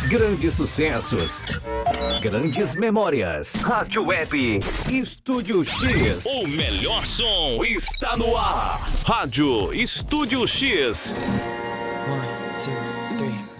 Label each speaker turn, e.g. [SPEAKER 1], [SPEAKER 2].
[SPEAKER 1] Grandes sucessos. Grandes memórias. Rádio Web. Estúdio X.
[SPEAKER 2] O melhor som está no ar. Rádio Estúdio X.
[SPEAKER 3] 1, 2, 3.